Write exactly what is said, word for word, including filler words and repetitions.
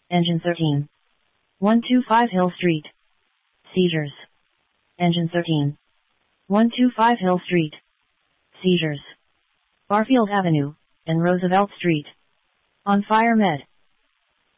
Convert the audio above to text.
Engine thirteen. one twenty-five Hill Street. Seizures. Engine thirteen. one twenty-five Hill Street. Seizures. Barfield Avenue, and Roosevelt Street. On fire med.